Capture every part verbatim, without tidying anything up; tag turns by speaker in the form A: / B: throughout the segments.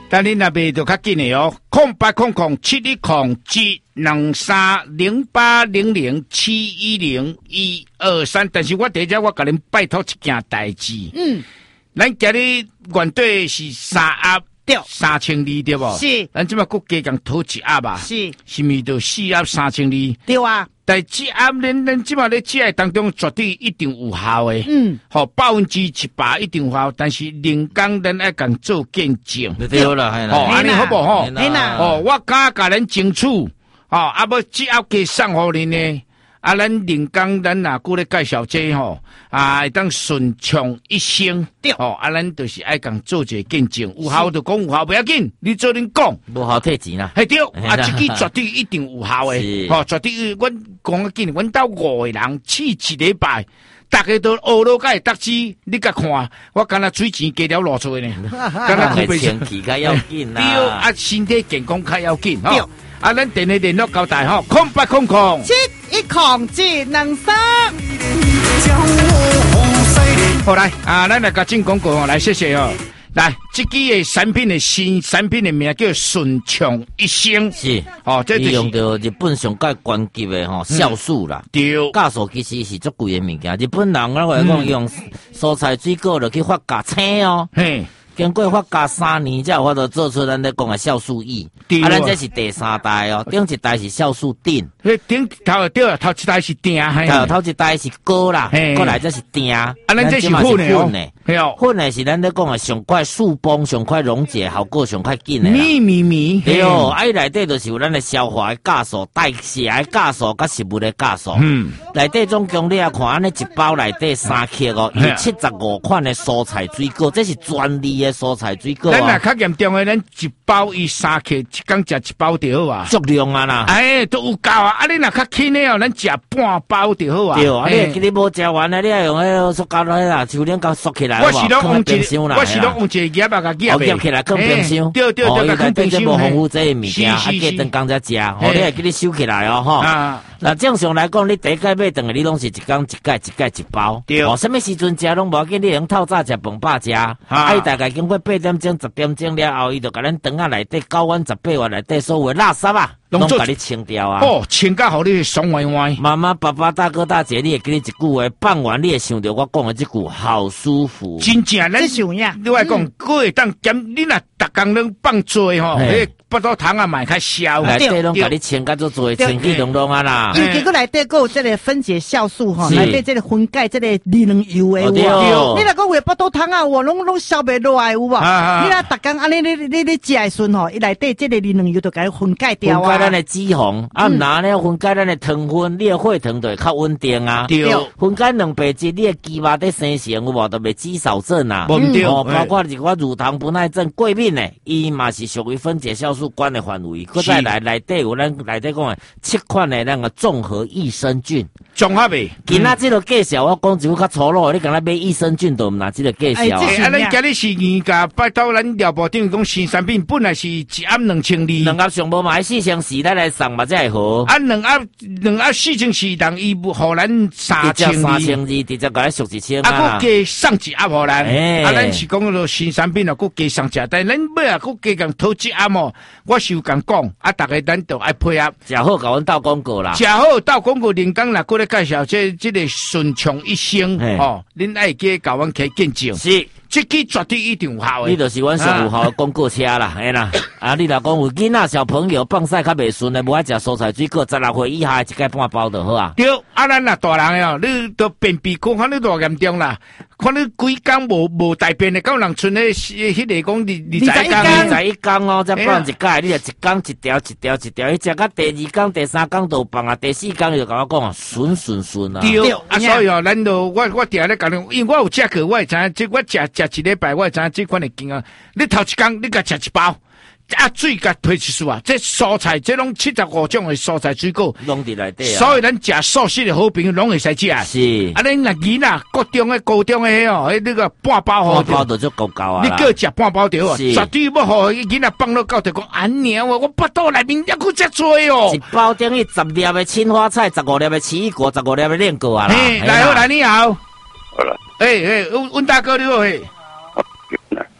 A: 但你那边就较紧的哦，空八空空七一空七两三零八零零七一零一二三。但是我第一只我甲恁拜托一件代志，嗯，咱今日原队是三鸭对三千二对不？是，咱即马佫加共讨一鸭吧？是，是咪就四鸭三千二？对啊。但这鸭恁恁即马咧食当中绝对一定有效诶，嗯，好百分之七八一定有效，但是人工咱爱共做见证，
B: 对啦，系啦，
A: 哦，安尼好不好？
B: 系啦，
A: 哦，我敢甲恁争取，哦，啊要这鸭加送互恁呢，啊，咱人工咱若过咧介绍这吼，啊，会当顺畅一生，对，哦，啊，咱就是爱共做一个见证，有效就讲有效，不要紧，你做恁讲，
B: 无效退钱啦，
A: 系对，啊，这个绝对一定有效诶，哦，绝对，阮讲紧，阮兜五个人试一礼拜。大家都学落个得知，你甲看，我敢若水钱加了落出呢，敢若
B: 佢前期较要紧啦，
A: 对啊，身体健康较要紧吼。啊，咱电话联络交代吼，空八空空
C: 七一空七两三。
A: 好来啊，咱来甲进广告哦，来谢谢哦。来，这支的产品的新产品的名叫顺畅一生，
B: 是
A: 哦，这就是
B: 用到日本上界关键的吼酵素啦。对，酵素其实是足贵的物件。日本人我来讲用蔬菜水果就去发酵青哦，嘿，经过发酵三年才有法度做出咱咧讲的酵素 E。啊，咱这是第三代哦，顶一代是酵素锭，
A: 迄顶头对啊，头一代是锭，
B: 头头一代是膏啦，过来这是锭，啊，
A: 咱这是粉的，
B: 粉的是咱咧讲的上快速崩、上快溶解、效果上快紧的。
A: 咪咪咪，
B: 对哦，啊，伊内底就是有咱的消化的酵素、代谢的酵素、甲食物的酵素。嗯，内底总共你啊看，安尼一包内底三克哦，有七十五款的蔬菜水果，这是专利的蔬菜水果。
A: 咱若较严重的，咱一包伊三克。一工食一包就好啊，
B: 足量啊啦！
A: 哎，都有够啊！啊，你若较轻的哦，咱食半包就好啊。
B: 对，啊，你你无食完啊，你要用迄个塑胶袋啦，手链甲缩起来，
A: 我是拢用
B: 冰箱啦，
A: 我是拢用一个夹啊，夹夹
B: 夹起来，放冰箱。
A: 对对对，
B: 放冰箱。无丰富这个物件，啊，过顿工才食，哦，你会记你收起来哦，吼。那正常来讲，你第一届买顿，你拢是一工一届一届一包。对。哦，什么时阵食拢无要紧，你用透早食饭饱食。啊，伊大概经过八点钟、十点钟了后，伊就甲咱肠仔内底九碗十八碗内底所有垃圾啊，拢甲你清掉啊。
A: 哦，清甲互你爽歪歪。
B: 妈妈、爸爸、大哥、大姐，你会记你一句话，放完你会想着我讲的这句，好舒服。
A: 真正咱想呀，你话讲，各会当减，你若逐工拢放做吼，迄腹肚糖啊买较消。
B: 内底拢甲你清甲做做，清气隆隆啊啦。
C: 因为结果内底有这个分解酵素吼，内底这个分解这个利能油的有无？你若讲话腹肚糖啊，我拢拢消袂落来有无？你若逐工安尼你你你食的时吼，伊内底这个利能油就甲伊分解掉啊。
B: 分解咱的脂肪，啊，拿呢分解咱的糖分，你的血糖就会较稳定啊。对，分解蛋白质，你的肌肉在生成有无？就袂肌少症啊。
A: 无对，
B: 包括一寡乳糖不耐症、过敏的，伊嘛是属于分解酵素管的范围。佮再来内底有咱内底讲的七款的那个综合益生菌。
A: 综合呗。
B: 今仔这个介绍我讲一句较粗鲁，你敢若买益生菌都毋拿这个介绍。
A: 哎，啊，咱今日是原价拜托咱廖部长讲新产品本来是一盒两千二，
B: 两盒上无买四千四，咱来送嘛才会好。
A: 啊，两盒两盒四千四，人伊互咱三千二，
B: 三千二，直接甲咱俗一千
A: 啊。啊，佮加送一盒互咱。哎，啊，咱是讲咯新产品啊，佮加送一，但咱买啊，佮加共讨一盒哦。我是有共讲，啊，大家咱都爱配合。
B: 食好，甲阮斗广告啦。
A: 食好斗广告，人工啦，佮咧介绍这这个顺畅一生哦，恁爱记甲阮起见证。是。这个绝对一定有效的，
B: 你就是阮上有效的广告车啦，哎啦，啊，你若讲有囡仔小朋友放屎较袂顺的，无爱食蔬菜水果，十六岁以下一盖半包就好啊。
A: 对，啊，咱若大人哦，你都便秘，看看你多严重啦，看你几工无无大便的，到人村的迄个讲二二十一工，
B: 二十一工哦，再放一盖，你就一工一条一条一条，伊食到第二工、第三工都放啊，第四工就甲我讲啊，顺顺顺啊。
A: 对，啊，所以哦，咱都我我定咧讲，因为我有食过，我会知影，即我食食一礼拜，我会知影即款的经啊。你头一工你甲食一包。啊，水甲配一束啊！这蔬菜，这拢七十五种的蔬菜水果，
B: 拢伫内底啊。
A: 所以咱食素食的好朋友拢会使食。
B: 是。
A: 啊，恁若囡仔国中的、高中的迄哦，迄那个半包好。
B: 半包就足够够啊。
A: 你各食半包就好，绝对要互囡仔放落到就讲安娘哦，我腹肚内面抑佫遮多哦。
B: 一包等于十粒的青花菜，十五粒的奇异果，十五粒的莲果啊啦。
A: 嘿，来好来，你好。
D: 好了。
A: 哎哎，温温大哥你好嘿。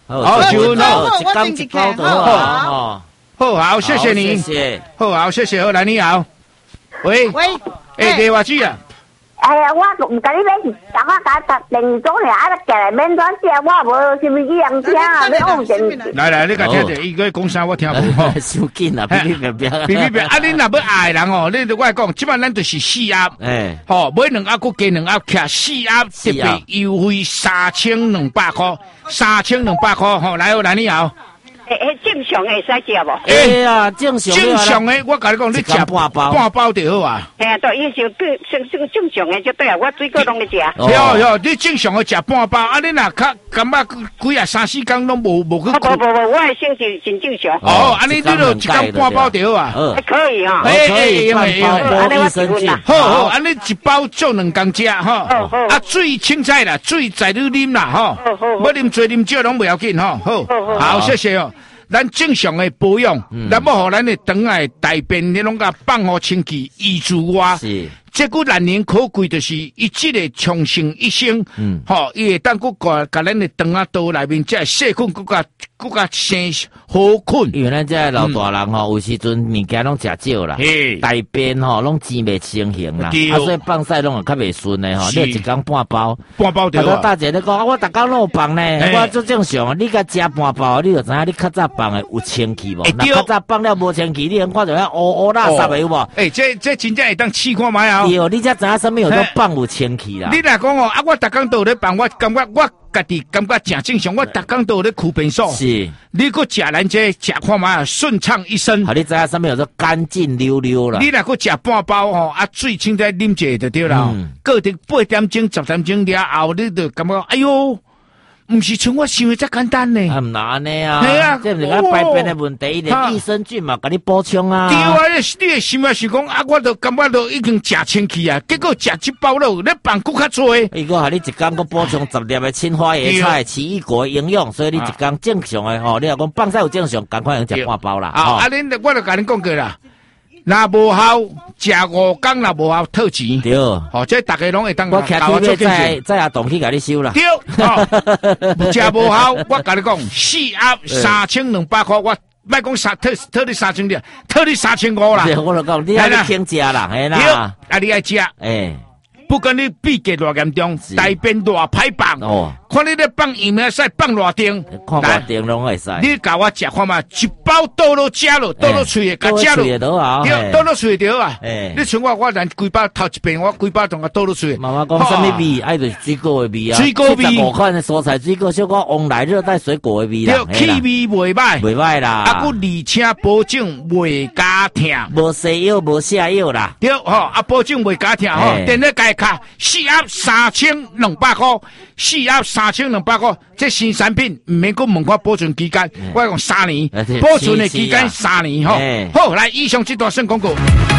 A: 好，九分好，
B: 一缸一包的好，
A: 好好，谢谢你，
B: 谢谢，
A: 好好，谢谢，好，来你好，喂
C: 喂，
A: 哎，电话机啊。
D: 哎呀，我唔甲你买，等我甲打电话咧，啊，寄来免转接，我无什么意人听啊，你用电。
A: 来来，你甲听者，伊个讲啥我听无吼。
B: 收紧啦，哔哔哔哔，
A: 哔哔哔，啊，你若要爱人哦，你我讲，即摆咱就是四鸭，哎，吼，买两鸭，佮加两鸭，徛四鸭特别优惠三千两百块，三千两百块，吼，来哦，来你好。
D: 诶诶，正常诶，使食无？
B: 哎呀，正常
A: 正常诶，我甲你讲，你食
B: 半包，
A: 半包就好啊。
D: 嘿啊，对，伊就对，正正正常诶，就对啊，我水果拢咧食。
A: 哟哟，你正常诶食半包，啊，你若较感觉几啊三四工拢无无去。
D: 不不不，我诶性是真正常。
A: 哦，安尼你就一工半包就好啊。
D: 还可以啊，
B: 可以半包多益生菌。
A: 好好，安尼一包做两工食吼。啊，水凊彩啦，水在你啉啦吼。要啉多啉少拢袂要紧吼。好，好，谢谢哦。咱正常的保养，咱要互咱的肠的大便，你拢甲放好清气，医治我。是，这个难能可贵，就是伊即个长生一生，嗯，吼，伊会当佫甲甲咱的肠啊道内面这细菌佫甲佫甲生好菌。
B: 因为咱这老大人吼，有时阵物件拢食少啦，大便吼拢钱袂成形啦，啊，所以放屎拢会较袂顺的吼。你一工半包，
A: 半包对啊。
B: 大姐你讲，我逐工拢有放呢，我做正常，你甲食半包，你就知影你较早放的有清气无？那较早放了无清气，你能看到遐乌乌垃圾的有无？
A: 诶，这这真正会当试看卖啊！
B: 对，你才知影什么有都放有清气啦。
A: 你若讲哦，啊，我逐工都有咧放，我感觉我家己感觉真正常，我逐工都有咧苦便所。是，你搁食咱这食看卖顺畅一生。
B: 好，你知影什么有都干净溜溜啦。
A: 你若搁食半包吼，啊，水清在啉者就对啦。过得八点钟、十点钟了后，你就感觉哎哟。唔是像我想的这简单呢，
B: 啊唔难呢啊，系啊，这唔是讲排便的问题，连益生菌嘛，给你补充啊。
A: 对啊，你你心啊是讲啊，我都感觉都已经食清气啊，结果食一包了，你放骨较多。
B: 伊个系你一工个补充十粒的青花椰菜、奇异果营养，所以你一工正常的吼，你若讲放晒有正常，赶快用食半包啦。
A: 啊，啊，恁我就甲恁讲过啦。若无效，食五工若无效，退钱。对，哦，这大家拢会当。
B: 我徛地面再再下动去甲你收啦。
A: 对，食无效，我甲你讲，四盒三千两百块，我莫讲三退退你三千两，退你三千五啦。
B: 对，我就讲，你爱听食啦，系啦。
A: 对，啊，你爱食，诶。不管你闭结偌严重，大便偌歹放，哦，看你咧放盐咩使放偌重，
B: 看偌重拢会使。
A: 你教我食看嘛，一包倒落食咯，倒落喙诶，甲食咯，对，倒落喙着啊。你像我，我连规包头一遍，我规包仲甲倒落喙。
B: 妈妈讲什么味？爱就是水果的味啊。
A: 水果味，
B: 五款的蔬菜水果，小可往来热带水果的味啦。
A: 对，气味袂歹，
B: 袂歹啦。
A: 啊，佮而且保证袂加痛，
B: 无西药，无下药啦。
A: 对，吼，啊，保证袂加痛吼，电咧家卡四盒三千两百块，四盒三千两百块，这新产品唔免讲问我保存期间，我讲三年，保存的期间三年吼。好，来，以上这段算广告。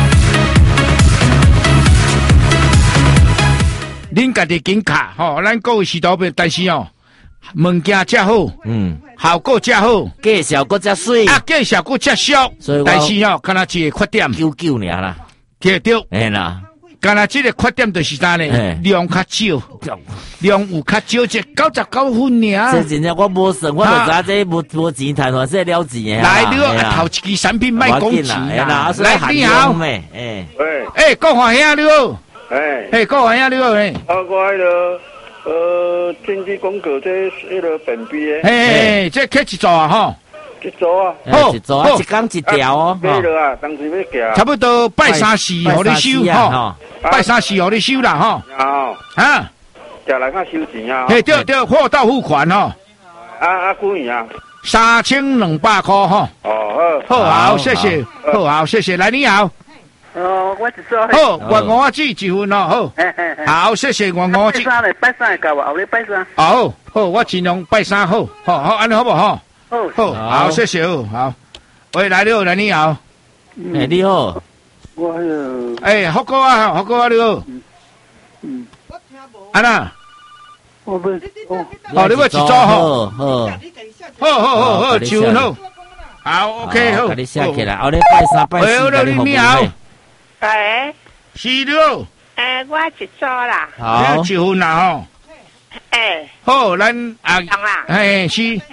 A: 恁家己紧卡吼，咱各位是多变，但是哦，物件遮好，嗯，效果遮好，
B: 介绍搁遮水，
A: 啊，介绍搁遮俗，但是哦，敢若一个缺点，
B: 九九尔啦，
A: 对对，
B: 哎啦。
A: 干那这个缺点就是啥呢？量较少，量有较少，只九十九分尔。
B: 这真正我无算，我就知这无无钱赚，还是了钱的。
A: 来，你啊头一支产品卖讲钱啦。来，你好，哎，
E: 喂，
A: 哎，郭华兄你好，
E: 哎，
A: 哎，郭华兄你好，哎，
E: 啊，我迄个呃，经济广告这迄个本币的，
A: 哎，这开一组啊，吼。
E: 一组啊，
B: 好，一组啊，一工一条哦。
E: 买了啊，当时要寄。
A: 差不多拜三四，互你收吼。拜三四，互你收啦吼。
E: 好。
A: 啊。
E: 寄来看收钱啊。
A: 嘿，对对，货到付款吼。
E: 啊啊，几元啊？
A: 三千两百块吼。
E: 哦，
A: 好。好，好，谢谢。好好，谢谢。来，你好。
E: 哦，我一组。
A: 好，月五子一份哦，好。好，谢谢月五子。
E: 拜三嘞，拜三会到无？后日拜三。
A: 好，好，我尽量拜三好。好好，安尼好不好？好，好，谢谢，好，喂，来你好，来你好，
B: 哎，你好，
E: 我呃，
A: 哎，好哥啊，好哥啊，你好，嗯，安娜，
E: 我不，
A: 哦，好，你要一组好，好，好，好，好，好，就好，好 ，OK， 好，
B: 你写起来，后日拜三拜四，
A: 你好，
D: 哎，
A: 是你好，
D: 哎，我一组啦，
A: 好，一份啦吼，
D: 哎，
A: 好，咱啊，哎，是。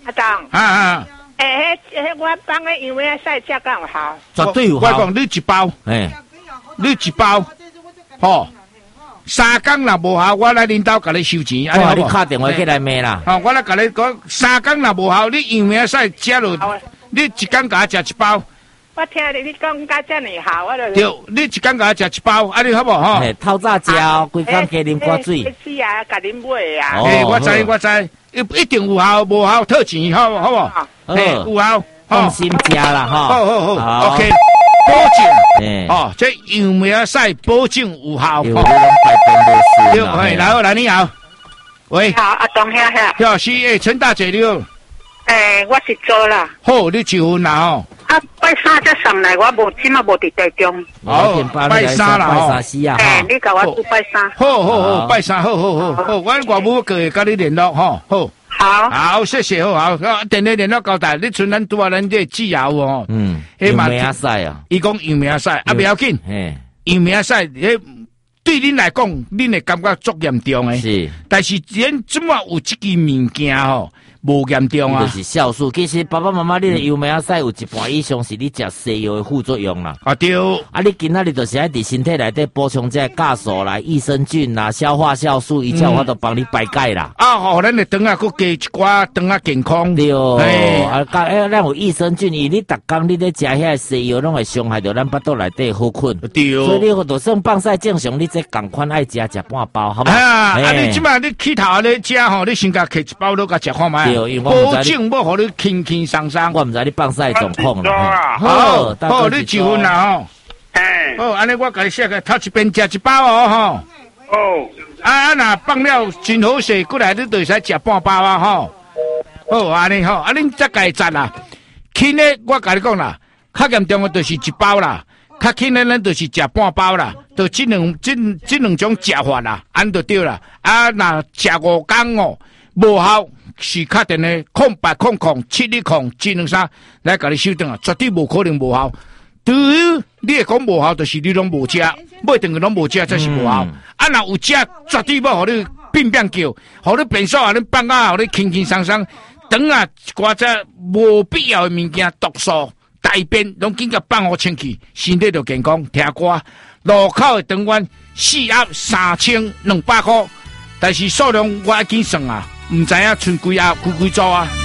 F: 阿东。
A: 啊啊。
F: 诶，迄迄我放个油麦菜食敢有效？
B: 绝对有效。
A: 我讲你一包，
B: 诶，
A: 你一包，吼。三工若无效，我来领导甲你收钱。
B: 哦，你打电话去来骂啦。
A: 哦，我来甲你讲，三工若无效，你油麦菜食落，你一工甲我食一包。
F: 我听你你讲甲遮尔好，我就
A: 对，你一工甲我食一包，安尼好无吼？
B: 嘿，透早食，规工加啉寡水。
F: 是啊，甲恁买啊。
A: 哦，我知我知，一一定有效，无效退钱，好好无？嘿，有效，
B: 放心食啦，哈。
A: 好好好 ，OK。保证，哦，这油麦菜保证有效。
B: 有那种百分之
A: 对，嘿，然后来你好，喂，
F: 好，阿东遐遐，
A: 廖是诶，陈大姐你好，
F: 诶，我是做啦，
A: 好，你结婚啦吼，
F: 啊，拜三才送来，我无即马无伫台中，
B: 哦，
A: 拜三啦，
B: 拜三死啊，
F: 诶，你甲我做拜三，
A: 好好好，拜三，好好好好，阮外母个会甲你联络吼，好。
F: 好，
A: 好，谢谢，好好，电话联络交代，你剩咱拄啊，咱这姊友哦，
B: 嗯，油麦菜啊，
A: 伊讲油麦菜，啊，不要紧，
B: 嘿，
A: 油麦菜，诶，对恁来讲，恁会感觉足严重诶，
B: 是，
A: 但是咱怎么有即支物件吼，无严重啊？
B: 就是酵素，其实爸爸妈妈，你的油麦菜有一半以上是你食西药的副作用啦。
A: 啊对，
B: 啊，你今仔日就是爱伫身体内底补充这酵素啦、益生菌啦、消化酵素，一切我都帮你排解啦。
A: 啊，好，咱的肠啊，佮加一寡肠啊健康。
B: 对，啊，甲诶，咱有益生菌，伊你逐工你咧食遐西药，拢会伤害到咱腹肚内底好困。
A: 对，
B: 所以你就算放晒正常，你这共款爱食食半包，好不好？
A: 啊，啊，你即摆你起头咧食吼，你先甲摕一包落甲食看卖。保证要互你轻轻松松。
B: 我毋知你放晒状况啦。
A: 好，好，你结婚啦吼。哎，好，安尼我甲你写个头一遍食一包哦吼。哦。啊啊，若放了真好势，过来你就会使食半包啊吼。好，安尼吼，啊恁则家赞啦。轻的我甲你讲啦，较严重的就是一包啦，较轻的咱就是食半包啦，就即两即即两种食法啦，安就对啦。啊，若食五工哦，无效。是确定的，空八空空七二空七两三来甲你修正啊，绝对无可能无效。对于你会讲无效，就是你拢无食，买等个拢无食才是无效。嗯、啊，若有食，绝对要互你变变叫，互你变数啊，你放啊，互你轻轻松松。等啊，一寡只无必要的物件，毒素、大便拢紧甲放互清气，身体就健康。听歌，路口的灯丸四盒三千两百块，但是数量我已经算啊。唔知影剩几啊几几组啊？